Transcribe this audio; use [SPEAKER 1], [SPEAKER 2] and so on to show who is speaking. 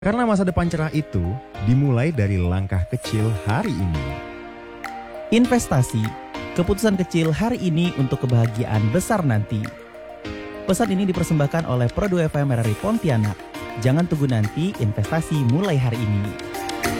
[SPEAKER 1] Karena masa depan cerah itu dimulai dari langkah kecil hari ini.
[SPEAKER 2] Investasi, keputusan kecil hari ini untuk kebahagiaan besar nanti. Pesan ini dipersembahkan oleh Pro 2 FM RRI Pontianak. Jangan tunggu nanti, investasi mulai hari ini.